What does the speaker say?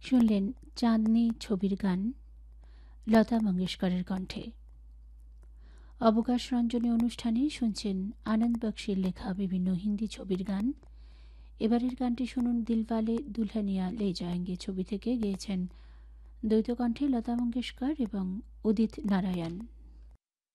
শুনলেন চাঁদনি ছবির গান লতা মঙ্গেশকরের কণ্ঠে। অবকাশ রঞ্জনী অনুষ্ঠানে শুনছেন আনন্দ বক্সির লেখা বিভিন্ন হিন্দি ছবির গান। এবারের গানটি শুনুন দিলওয়ালে দুলহানিয়া লে যায়েঙ্গে ছবি থেকে, গেয়েছেন দ্বৈত কণ্ঠে লতা মঙ্গেশকর এবং উদিত নারায়ণ।